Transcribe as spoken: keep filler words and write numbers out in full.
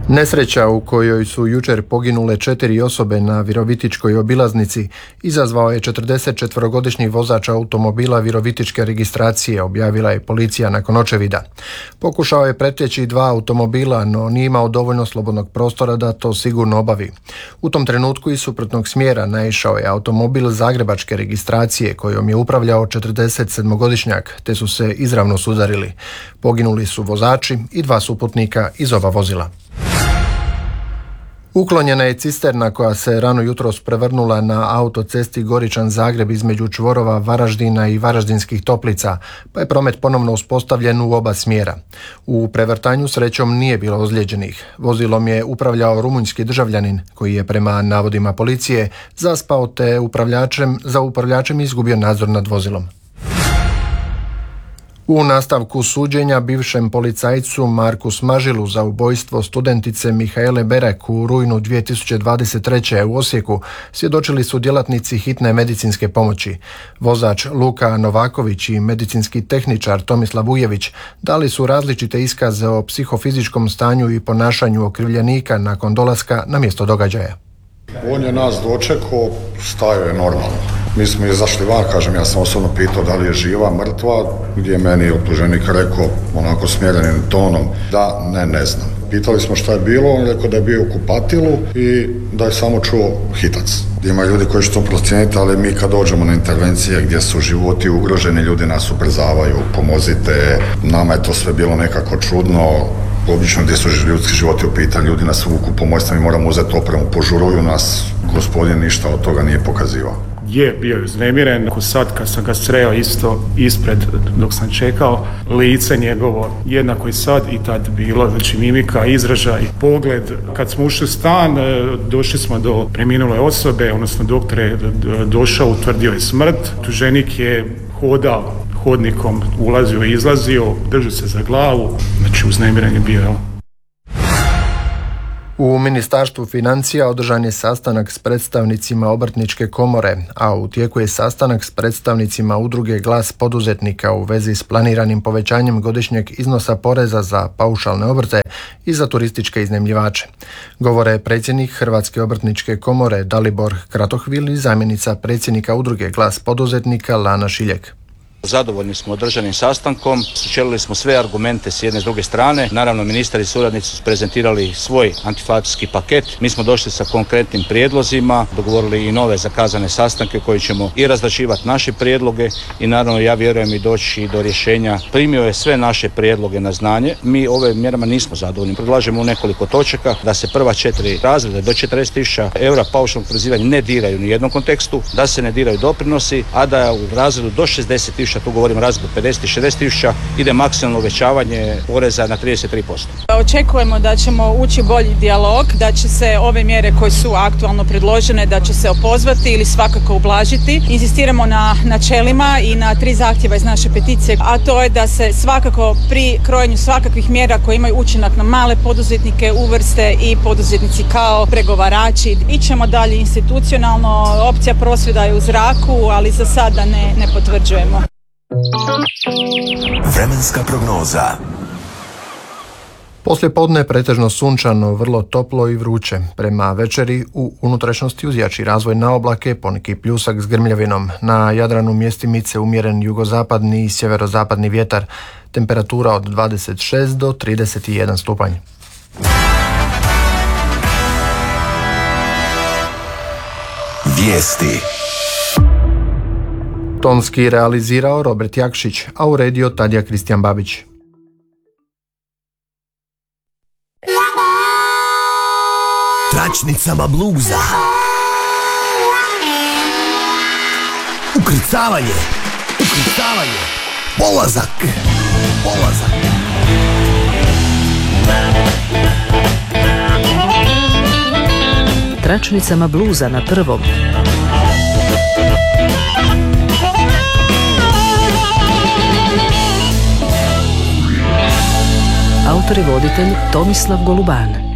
Nesreća u kojoj su jučer poginule četiri osobe na virovitičkoj obilaznici izazvao je četrdesetčetvorogodišnji vozač automobila virovitičke registracije, objavila je policija nakon očevida. Pokušao je pretjeći dva automobila, no nije imao dovoljno slobodnog prostora da to sigurno obavi. U tom trenutku iz suprotnog smjera naišao je automobil zagrebačke registracije kojom je upravljao četrdesetsedmogodišnjak, te su se izravno sudarili. Poginuli su vozači i dva suputnika iz oba vozila. Uklonjena je cisterna koja se rano jutros prevrnula na autocesti Goričan-Zagreb između čvorova Varaždina i Varaždinskih Toplica, pa je promet ponovno uspostavljen u oba smjera. U prevrtanju srećom nije bilo ozlijeđenih. Vozilom je upravljao rumunjski državljanin koji je prema navodima policije zaspao te upravljačem, za upravljačem izgubio nadzor nad vozilom. U nastavku suđenja bivšem policajcu Marku Smažilu za ubojstvo studentice Mihaele Berek u rujnu dvije tisuće dvadeset treće. u Osijeku svjedočili su djelatnici hitne medicinske pomoći. Vozač Luka Novaković i medicinski tehničar Tomislav Ujević dali su različite iskaze o psihofizičkom stanju i ponašanju okrivljenika nakon dolaska na mjesto događaja. On je nas dočekao, stajao je normalno. Mi smo izašli van, kažem, ja sam osobno pitao da li je živa, mrtva, gdje je meni optuženik rekao, onako smjerenim tonom, da ne, ne znam. Pitali smo šta je bilo, on je rekao da je bio u kupatilu i da je samo čuo hitac. Ima ljudi koji će to procijeniti, ali mi kad dođemo na intervencije gdje su životi ugroženi, ljudi nas ubrzavaju, pomozite, nama je to sve bilo nekako čudno. Obično gdje su ljudski životi u pitanju, ljudi nas vuku pomoćstva, mi moramo uzeti opremu, požuruju nas, gospodin ništa od toga nije pokazivao. Je bio uznemiren, ako sad kad sam ga sreo isto ispred dok sam čekao, lice njegovo jednako i sad i tad bilo, znači mimika, izražaj, pogled. Kad smo ušli u stan, došli smo do preminule osobe, odnosno doktor je došao, utvrdio je smrt, tuženik je hodao hodnikom, ulazio i izlazio, držao se za glavu, znači uznemiren je bio. U Ministarstvu financija održan je sastanak s predstavnicima Obrtničke komore, a u tijeku je sastanak s predstavnicima udruge Glas poduzetnika u vezi s planiranim povećanjem godišnjeg iznosa poreza za paušalne obrte i za turističke iznajmljivače. Govore predsjednik Hrvatske obrtničke komore Dalibor Kratohvil i zamjenica predsjednika udruge Glas poduzetnika Lana Šiljek. Zadovoljni smo održanim sastankom, sučelili smo sve argumente s jedne i s druge strane. Naravno, ministar i suradnici su prezentirali svoj antiinflacijski paket. Mi smo došli sa konkretnim prijedlozima, dogovorili i nove zakazane sastanke koji ćemo i razrađivati naše prijedloge i naravno ja vjerujem i doći do rješenja. Primio je sve naše prijedloge na znanje. Mi ove mjerama nismo zadovoljni. Predlažemo u nekoliko točaka da se prva četiri razreda do četrdeset tisuća eura paušalnog oporezivanja ne diraju ni u jednom kontekstu, da se ne diraju doprinosi, a da u razredu do šezdeset tisuća, tu govorimo razredu pedeset i šezdeset tisuća, ide maksimalno uvećavanje poreza na trideset tri posto. Očekujemo da ćemo ući bolji dijalog, da će se ove mjere koje su aktualno predložene, da će se opozvati ili svakako ublažiti. Inzistiramo na načelima i na tri zahtjeva iz naše peticije, a to je da se svakako pri krojenju svakakvih mjera koje imaju učinak na male poduzetnike uvrste i poduzetnici kao pregovarači. Ićemo dalje institucionalno, opcija prosvjeda je u zraku, ali za sada ne, ne potvrđujemo. Vremenska prognoza. Poslijepodne pretežno sunčano, vrlo toplo i vruće. Prema večeri u unutrašnjosti uz jači razvoj na oblake, poneki pljusak s grmljavinom. Na Jadranu mjestimice umjeren jugozapadni i sjeverozapadni vjetar. Temperatura od dvadeset šest do trideset jedan stupanj. Vijesti. Tonski realizirao Robert Jakšić, a uredio Tadija Kristijan Babić. Tračnicama bluza. Ukrcavanje. Ukrcavanje. Polazak. Polazak. Tračnicama bluza na prvom. Autor i voditelj Tomislav Goluban.